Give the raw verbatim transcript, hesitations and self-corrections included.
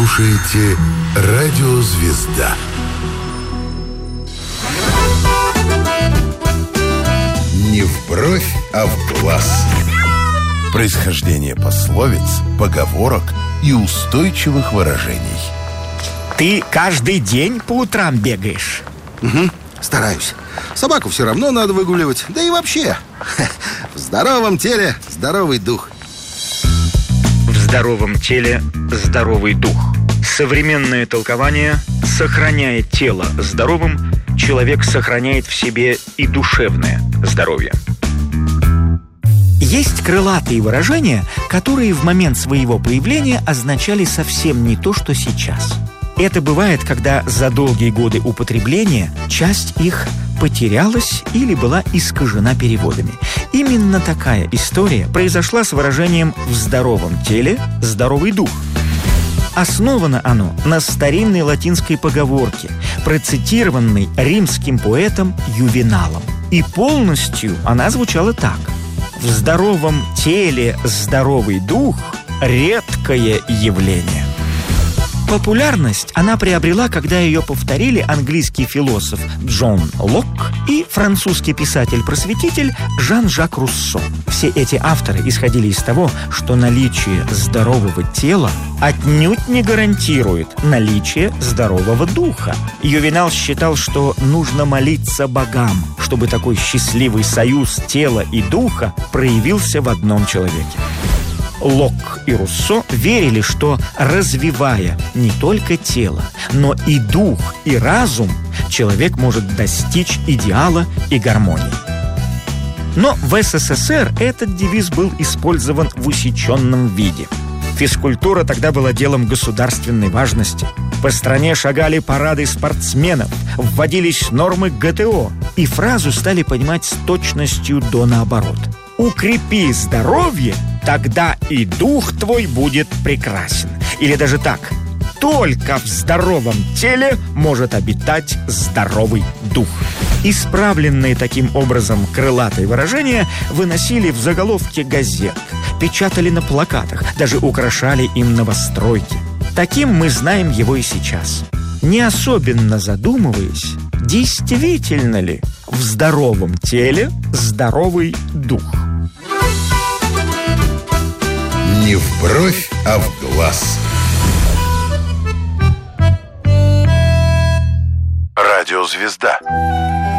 слушаете «Радио Звезда». Не в бровь, а в глаз. Происхождение пословиц, поговорок и устойчивых выражений. Ты каждый день по утрам бегаешь? Угу, стараюсь. Собаку все равно надо выгуливать. Да и вообще, в здоровом теле здоровый дух. В здоровом теле здоровый дух. Современное толкование: сохраняя тело здоровым, человек сохраняет в себе и душевное здоровье. Есть крылатые выражения, которые в момент своего появления означали совсем не то, что сейчас. Это бывает, когда за долгие годы употребления часть их потерялась или была искажена переводами. Именно такая история произошла с выражением «в здоровом теле здоровый дух». Основано оно на старинной латинской поговорке, процитированной римским поэтом Ювеналом. И полностью она звучала так: «В здоровом теле здоровый дух – редкое явление». Популярность она приобрела, когда ее повторили английский философ Джон Локк и французский писатель-просветитель Жан-Жак Руссо. Все эти авторы исходили из того, что наличие здорового тела отнюдь не гарантирует наличие здорового духа. Ювенал считал, что нужно молиться богам, чтобы такой счастливый союз тела и духа проявился в одном человеке. Локк и Руссо верили, что, развивая не только тело, но и дух, и разум, человек может достичь идеала и гармонии. Но в СССР этот девиз был использован в усеченном виде. Физкультура тогда была делом государственной важности. По стране шагали парады спортсменов, вводились нормы ГТО, и фразу стали понимать с точностью до наоборот. «Укрепи здоровье, тогда и дух твой будет прекрасен». Или даже так: «Только в здоровом теле может обитать здоровый дух». Исправленные таким образом крылатые выражения выносили в заголовки газет, печатали на плакатах, даже украшали им новостройки. Таким мы знаем его и сейчас. Не особенно задумываясь, действительно ли в здоровом теле здоровый дух. Не в бровь, а в глаз. Радио Звезда.